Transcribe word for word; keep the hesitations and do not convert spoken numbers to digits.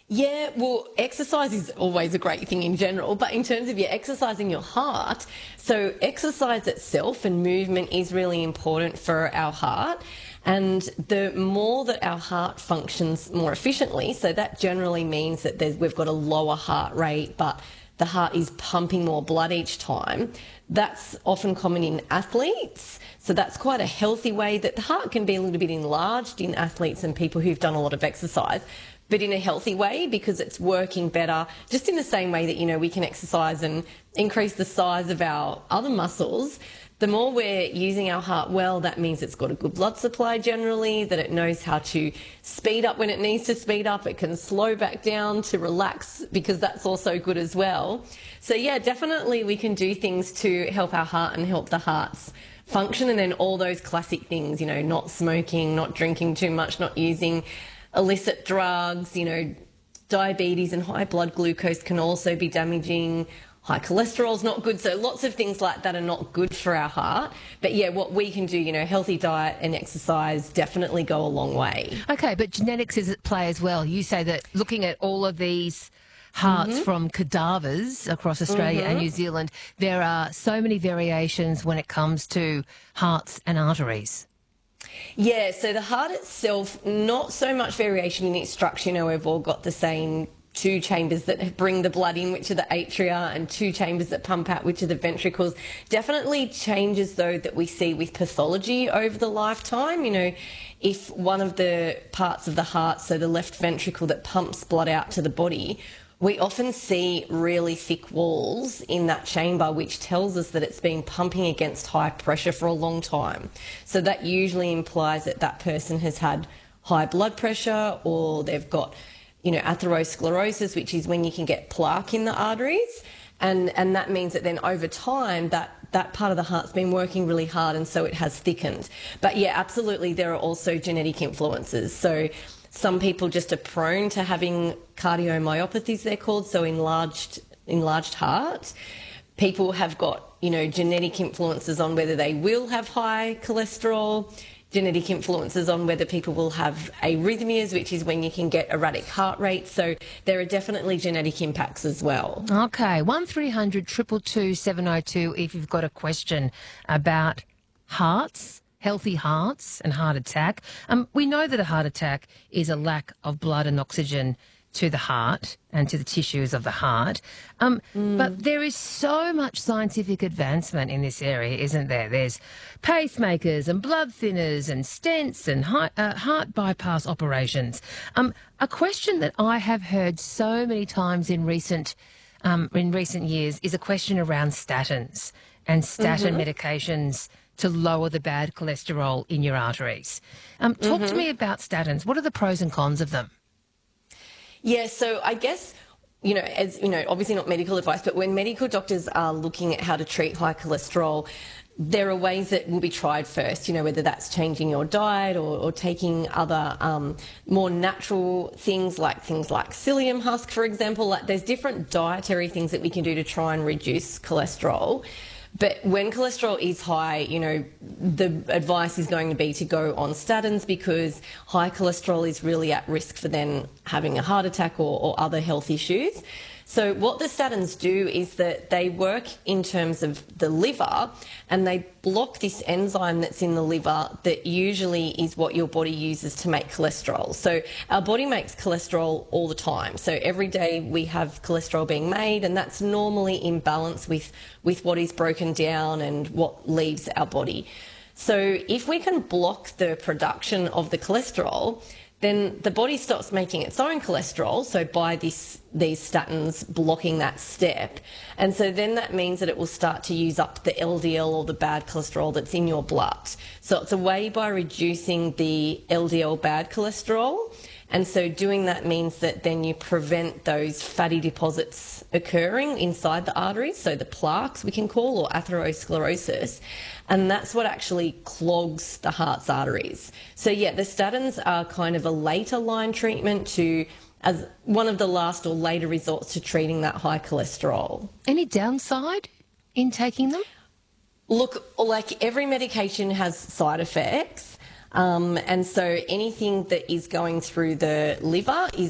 Yeah, well, exercise is always a great thing in general, but in terms of your exercising your heart, so exercise itself and movement is really important for our heart. And the more that our heart functions more efficiently, so that generally means that there's, we've got a lower heart rate, but the heart is pumping more blood each time. That's often common in athletes. So that's quite a healthy way that the heart can be a little bit enlarged in athletes and people who've done a lot of exercise, but in a healthy way because it's working better, just in the same way that, you know, we can exercise and increase the size of our other muscles. The more we're using our heart well, that means it's got a good blood supply generally, that it knows how to speed up when it needs to speed up. It can slow back down to relax because that's also good as well. So yeah, definitely we can do things to help our heart and help the heart's function, and then all those classic things, you know, not smoking, not drinking too much, not using illicit drugs, you know, diabetes and high blood glucose can also be damaging. High cholesterol is not good. So lots of things like that are not good for our heart. But yeah, what we can do, you know, healthy diet and exercise definitely go a long way. Okay, but genetics is at play as well. You say that looking at all of these hearts mm-hmm. from cadavers across Australia mm-hmm. and New Zealand, there are so many variations when it comes to hearts and arteries. Yeah, so the heart itself, not so much variation in its structure. You know, we've all got the same two chambers that bring the blood in, which are the atria, and two chambers that pump out, which are the ventricles. Definitely changes, though, that we see with pathology over the lifetime. You know, if one of the parts of the heart, so the left ventricle that pumps blood out to the body, we often see really thick walls in that chamber, which tells us that it's been pumping against high pressure for a long time. So that usually implies that that person has had high blood pressure, or they've got, you know, atherosclerosis, which is when you can get plaque in the arteries. And, and that means that then over time that, that part of the heart's been working really hard, and so it has thickened. But yeah, absolutely, there are also genetic influences. So some people just are prone to having cardiomyopathies, they're called, so enlarged, enlarged heart. People have got, you know, genetic influences on whether they will have high cholesterol, genetic influences on whether people will have arrhythmias, which is when you can get erratic heart rate. So there are definitely genetic impacts as well. Okay, one three hundred two two two seven oh two if you've got a question about hearts, healthy hearts and heart attack. Um, we know that a heart attack is a lack of blood and oxygen to the heart and to the tissues of the heart. Um, mm. But there is so much scientific advancement in this area, isn't there? There's pacemakers and blood thinners and stents and heart, uh, heart bypass operations. Um, a question that I have heard so many times in recent um, in recent years is a question around statins and statin mm-hmm. medications to lower the bad cholesterol in your arteries. Um, talk mm-hmm. to me about statins. What are the pros and cons of them? Yeah, so I guess, you know, as you know, obviously not medical advice, but when medical doctors are looking at how to treat high cholesterol, there are ways that will be tried first, you know, whether that's changing your diet or, or taking other um, more natural things like things like psyllium husk, for example. Like, there's different dietary things that we can do to try and reduce cholesterol. But when cholesterol is high, you know, the advice is going to be to go on statins, because high cholesterol is really at risk for then having a heart attack or, or other health issues. So what the statins do is that they work in terms of the liver, and they block this enzyme that's in the liver that usually is what your body uses to make cholesterol. So our body makes cholesterol all the time. So every day we have cholesterol being made, and that's normally in balance with, with what is broken down and what leaves our body. So if we can block the production of the cholesterol, then the body stops making its own cholesterol, so by this, these statins blocking that step. And so then that means that it will start to use up the L D L, or the bad cholesterol that's in your blood. So it's a way by reducing the L D L bad cholesterol. And so doing that means that then you prevent those fatty deposits occurring inside the arteries, so the plaques we can call, or atherosclerosis, and that's what actually clogs the heart's arteries. So yeah, the statins are kind of a later line treatment to, as one of the last or later resorts to treating that high cholesterol. Any downside in taking them? Look, like every medication has side effects. Um, and so anything that is going through the liver is